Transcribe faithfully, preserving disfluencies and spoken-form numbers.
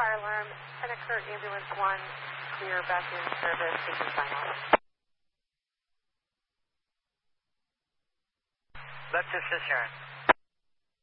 fire alarm. Seneca Ambulance one, clear back in service. Station sign off. Lexus Sharon.